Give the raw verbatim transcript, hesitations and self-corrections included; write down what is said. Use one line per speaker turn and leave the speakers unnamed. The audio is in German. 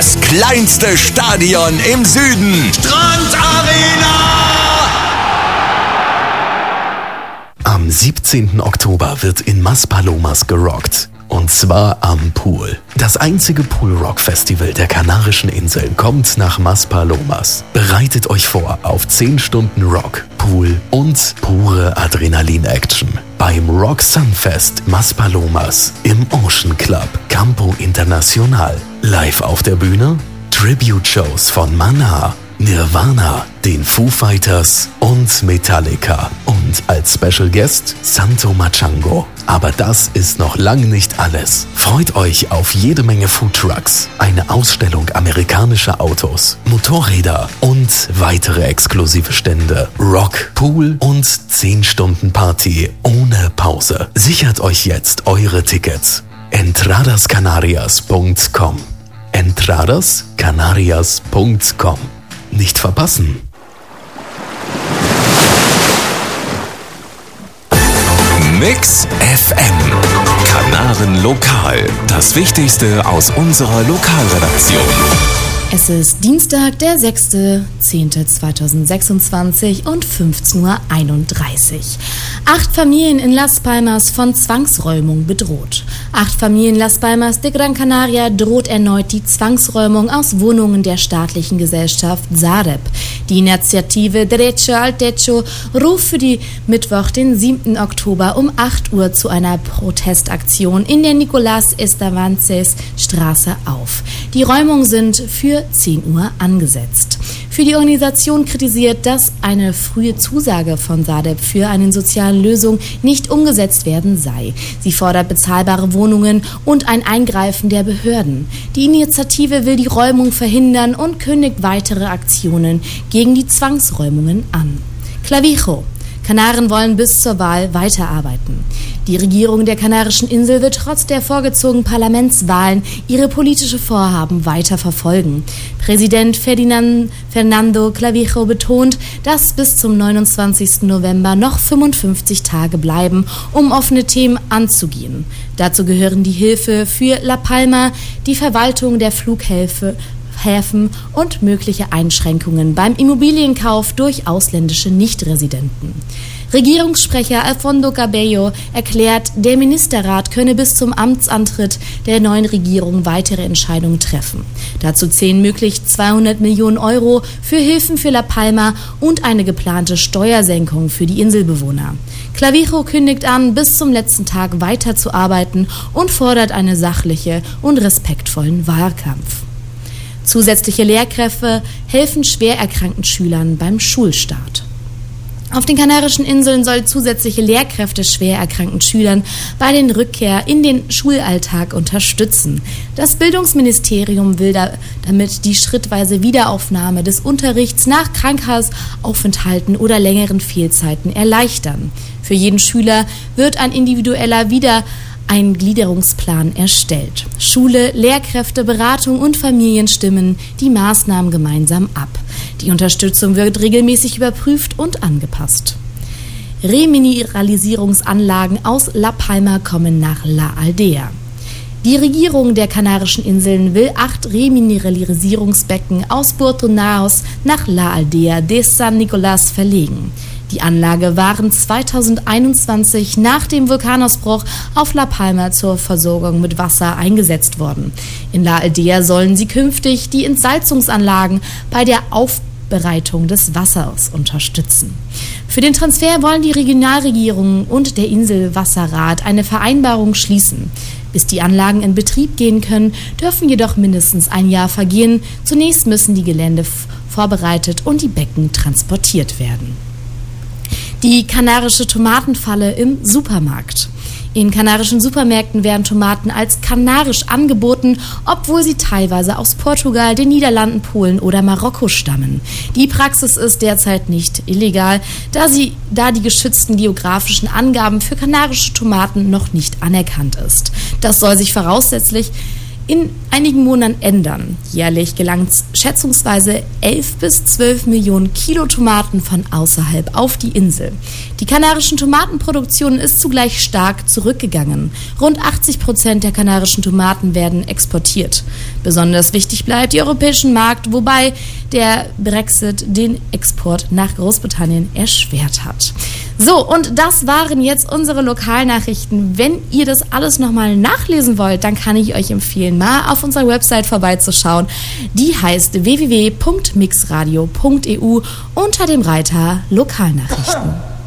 Das kleinste Stadion im Süden.
Strandarena!
Am siebzehnten Oktober wird in Maspalomas gerockt. Und zwar am Pool. Das einzige Pool-Rock-Festival der Kanarischen Inseln kommt nach Maspalomas. Bereitet euch vor auf zehn Stunden Rock, Pool und pure Adrenalin-Action. Beim Rock Sunfest Maspalomas im Ocean Club Campo Internacional. Live auf der Bühne Tribute-Shows von Maná, Nirvana, den Foo Fighters und Metallica. Und als Special Guest Santo Machango. Aber das ist noch lang nicht alles. Freut euch auf jede Menge Foodtrucks, eine Ausstellung amerikanischer Autos, Motorräder und weitere exklusive Stände. Rock, Pool und zehn Stunden Party ohne Pause. Sichert euch jetzt eure Tickets. entradas canarias punkt com entradas canarias punkt com. Nicht verpassen!
Mix F M. Kanaren Lokal. Das Wichtigste aus unserer Lokalredaktion.
Es ist Dienstag, der sechster zehnter zweitausendsechsundzwanzig und fünfzehn Uhr einunddreißig. Acht Familien in Las Palmas von Zwangsräumung bedroht. Acht Familien in Las Palmas de Gran Canaria droht erneut die Zwangsräumung aus Wohnungen der staatlichen Gesellschaft Sareb. Die Initiative Derecho al Techo ruft für die Mittwoch, den siebten Oktober um acht Uhr zu einer Protestaktion in der Nicolás Estavances Straße auf. Die Räumungen sind für zehn Uhr angesetzt. Für die Organisation kritisiert, dass eine frühe Zusage von Sareb für eine soziale Lösung nicht umgesetzt werden sei. Sie fordert bezahlbare Wohnungen und ein Eingreifen der Behörden. Die Initiative will die Räumung verhindern und kündigt weitere Aktionen gegen die Zwangsräumungen an. Clavijo. Kanaren wollen bis zur Wahl weiterarbeiten. Die Regierung der Kanarischen Insel wird trotz der vorgezogenen Parlamentswahlen ihre politische Vorhaben weiter verfolgen. Präsident Ferdinand Fernando Clavijo betont, dass bis zum neunundzwanzigsten November noch fünfundfünfzig Tage bleiben, um offene Themen anzugehen. Dazu gehören die Hilfe für La Palma, die Verwaltung der Flughäfen, Häfen und mögliche Einschränkungen beim Immobilienkauf durch ausländische Nichtresidenten. Regierungssprecher Alfonso Cabello erklärt, der Ministerrat könne bis zum Amtsantritt der neuen Regierung weitere Entscheidungen treffen. Dazu zählen möglich zweihundert Millionen Euro für Hilfen für La Palma und eine geplante Steuersenkung für die Inselbewohner. Clavijo kündigt an, bis zum letzten Tag weiterzuarbeiten und fordert einen sachlichen und respektvollen Wahlkampf. Zusätzliche Lehrkräfte helfen schwer erkrankten Schülern beim Schulstart. Auf den Kanarischen Inseln soll zusätzliche Lehrkräfte schwer erkrankten Schülern bei der Rückkehr in den Schulalltag unterstützen. Das Bildungsministerium will da, damit die schrittweise Wiederaufnahme des Unterrichts nach Krankenhausaufenthalten oder längeren Fehlzeiten erleichtern. Für jeden Schüler wird ein individueller Wieder Ein Gliederungsplan erstellt. Schule, Lehrkräfte, Beratung und Familien stimmen die Maßnahmen gemeinsam ab. Die Unterstützung wird regelmäßig überprüft und angepasst. Remineralisierungsanlagen aus La Palma kommen nach La Aldea. Die Regierung der Kanarischen Inseln will acht Remineralisierungsbecken aus Puerto Naos nach La Aldea de San Nicolás verlegen. Die Anlage waren zweitausendeinundzwanzig nach dem Vulkanausbruch auf La Palma zur Versorgung mit Wasser eingesetzt worden. In La Aldea sollen sie künftig die Entsalzungsanlagen bei der Aufbereitung des Wassers unterstützen. Für den Transfer wollen die Regionalregierungen und der Inselwasserrat eine Vereinbarung schließen. Bis die Anlagen in Betrieb gehen können, dürfen jedoch mindestens ein Jahr vergehen. Zunächst müssen die Gelände vorbereitet und die Becken transportiert werden. Die kanarische Tomatenfalle im Supermarkt. In kanarischen Supermärkten werden Tomaten als kanarisch angeboten, obwohl sie teilweise aus Portugal, den Niederlanden, Polen oder Marokko stammen. Die Praxis ist derzeit nicht illegal, da, sie, da die geschützten geografischen Angaben für kanarische Tomaten noch nicht anerkannt ist. Das soll sich voraussetzlich in einigen Monaten ändern. Jährlich gelangen schätzungsweise elf bis zwölf Millionen Kilo Tomaten von außerhalb auf die Insel. Die kanarischen Tomatenproduktion ist zugleich stark zurückgegangen. Rund achtzig Prozent der kanarischen Tomaten werden exportiert. Besonders wichtig bleibt der europäische Markt, wobei der Brexit den Export nach Großbritannien erschwert hat. So, und das waren jetzt unsere Lokalnachrichten. Wenn ihr das alles nochmal nachlesen wollt, dann kann ich euch empfehlen, mal auf unserer Website vorbeizuschauen. Die heißt w w w punkt mixradio punkt e u unter dem Reiter Lokalnachrichten.